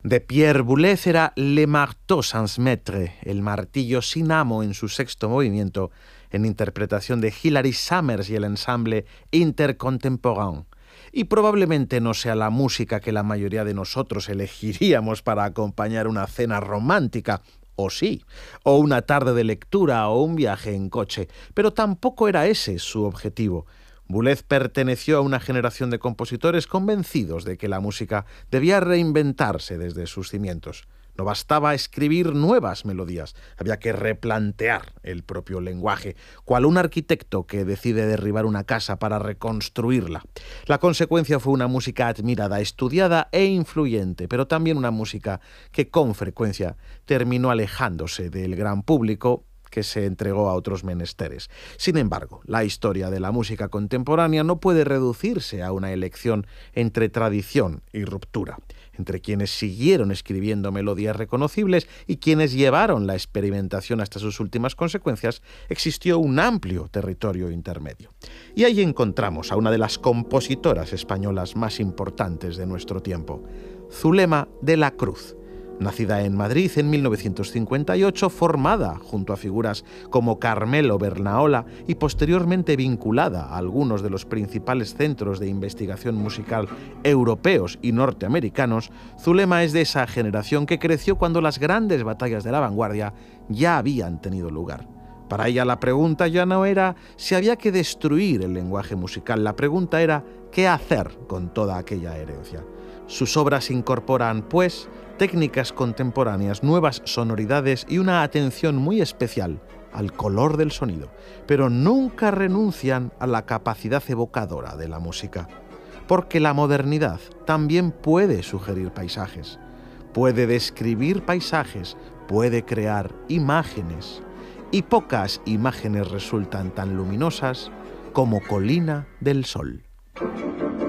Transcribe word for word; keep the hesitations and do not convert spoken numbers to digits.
De Pierre Boulez era Le Marteau sans maître, el martillo sin amo en su sexto movimiento, en interpretación de Hilary Summers y el ensamble Intercontemporain. Y probablemente no sea la música que la mayoría de nosotros elegiríamos para acompañar una cena romántica, o sí, o una tarde de lectura o un viaje en coche, pero tampoco era ese su objetivo. Boulez perteneció a una generación de compositores convencidos de que la música debía reinventarse desde sus cimientos. No bastaba escribir nuevas melodías, había que replantear el propio lenguaje, cual un arquitecto que decide derribar una casa para reconstruirla. La consecuencia fue una música admirada, estudiada e influyente, pero también una música que con frecuencia terminó alejándose del gran público, que se entregó a otros menesteres. Sin embargo, la historia de la música contemporánea no puede reducirse a una elección entre tradición y ruptura, entre quienes siguieron escribiendo melodías reconocibles y quienes llevaron la experimentación hasta sus últimas consecuencias. Existió un amplio territorio intermedio. Y ahí encontramos a una de las compositoras españolas más importantes de nuestro tiempo, Zulema de la Cruz. Nacida en Madrid en mil novecientos cincuenta y ocho, formada junto a figuras como Carmelo Bernaola y posteriormente vinculada a algunos de los principales centros de investigación musical europeos y norteamericanos, Zulema es de esa generación que creció cuando las grandes batallas de la vanguardia ya habían tenido lugar. Para ella la pregunta ya no era si había que destruir el lenguaje musical, la pregunta era qué hacer con toda aquella herencia. Sus obras incorporan, pues, técnicas contemporáneas, nuevas sonoridades y una atención muy especial al color del sonido, pero nunca renuncian a la capacidad evocadora de la música, porque la modernidad también puede sugerir paisajes, puede describir paisajes, puede crear imágenes, y pocas imágenes resultan tan luminosas como Colina del Sol.